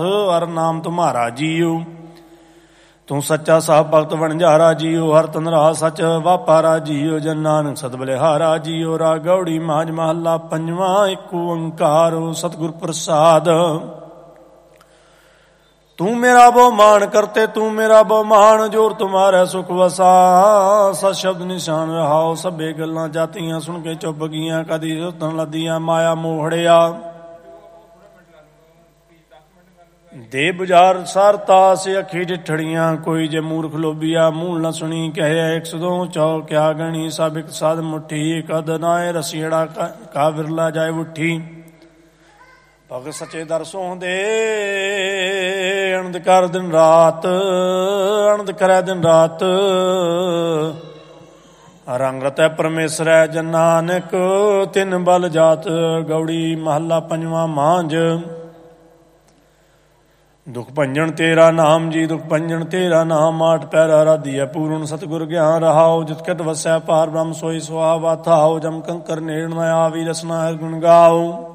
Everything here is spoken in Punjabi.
ਹਰ ਨਾਮ ਤੁਮਾਰਾ ਜੀਉ। ਤੂੰ ਸੱਚਾ ਸਾਹਿਬ ਭਗਤ ਵਣਜਾਰਾ ਜੀਉ। ਹਰ ਤਨਰਾ ਸੱਚ ਵਾਪਾਰਾ ਜੀਉ। ਜਨ ਨਾਨਕ ਸਦ ਬਲਿਹਾਰਾ ਜੀਉ। ਰਾਗ ਗੌੜੀ ਮਾਝ ਮਹੱਲਾ ਪੰਜਵਾਂ। ਏਕ ਓੰਕਾਰ ਸਤਿਗੁਰ ਪ੍ਰਸਾਦ। ਤੂੰ ਮੇਰਾ ਬਹੁ ਮਾਣ ਕਰਤੇ ਤੂੰ ਮੇਰਾ ਬਹੁ ਮਾਣ। ਜੋਰ ਤੁਮਾਰੇ ਸੁਖ ਵਸਾ ਸਤ ਸ਼ਬਦ ਨਿਸ਼ਾਨ ਰਹਾਓ। ਸਭੇ ਗੱਲਾਂ ਜਾਤੀਆਂ ਸੁਣ ਕੇ ਚੁੱਪ ਗਈਆਂ। ਕਦੀ ਰੁੱਤਣ ਲੱਦੀਆਂ ਮਾਇਆ ਮੋਹੜਿਆ। ਦੇ ਬੁਝਾਰ ਸਾਰ ਤਾਸ ਅੱਖੀ ਡਿਠੜੀਆਂ। ਕੋਈ ਜੇ ਮੂਰਖ ਲੋਭੀਆ ਮੂਲ ਨ ਸੁਣੀ। ਕਹੇ ਇੱਕ ਸਦੋਂ ਚੌ ਕਿਆ ਗਣੀ। ਸਭ ਇੱਕ ਸਾਧ ਮੁੱਠੀ। ਕਦ ਨਾਏ ਰਸੀੜਾ ਕਾ ਵਿਰਲਾ ਜਾਏ ਉੱਠੀ। ਭਗਤ ਸੱਚੇ ਦਰਸੋਂ ਦੇ ਅਨੰਦ ਕਰ ਦਿਨ ਰਾਤ। ਅਨੰਦ ਕਰੈ ਦਿਨ ਰਾਤ। ਰੰਗ ਰਤੈ ਪਰਮੇਸ਼ਰੈ ਜਨ ਨਾਨਕ। ਤਿੰਨ ਬਲ ਜਾਤ। ਗੌੜੀ ਮਹੱਲਾ ਪੰਜਵਾਂ ਮਾਂਝ। ਦੁਖ ਭੰਜਨ ਤੇਰਾ ਨਾਮ ਜੀ ਦੁਖ ਭੰਜਨ ਤੇਰਾ ਨਾਮ। ਆਠ ਪੈਰਾ ਰਾਧੀਐ ਪੂਰਨ ਸਤਿਗੁਰ ਗਿਆਨ ਰਹਾਉ। ਜਿਤ ਕਟ ਵਸੈ ਪਾਰ ਬ੍ਰਹਮ ਸੋਈ ਸੁਹਾਵਾ ਥਾਉ। ਜਮ ਕੰਕਰ ਨੇੜ ਨ ਆਵੀ ਰਸਨਾ ਹੈ ਗੁਣ ਗਾਉ।